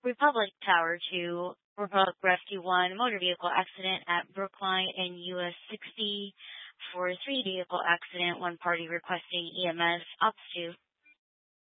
Republic Tower 2, Republic Rescue 1, motor vehicle accident at Brookline and US 60, 4-3 vehicle accident, one party requesting EMS, Ops 2.